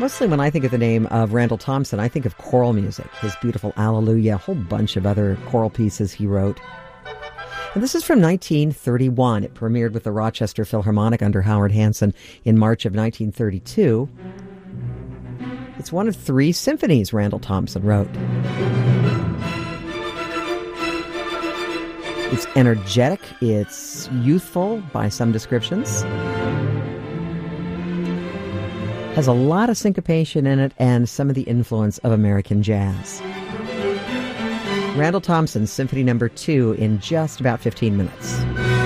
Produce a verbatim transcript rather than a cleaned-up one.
Mostly when I think of the name of Randall Thompson, I think of choral music, his beautiful Alleluia, a whole bunch of other choral pieces he wrote. And this is from nineteen thirty-one. It premiered with the Rochester Philharmonic under Howard Hanson in March of nineteen thirty-two. It's one of three symphonies Randall Thompson wrote. It's energetic, it's youthful by some descriptions. Has a lot of syncopation in it and some of the influence of American jazz. Randall Thompson, Symphony Number Two, in just about fifteen minutes.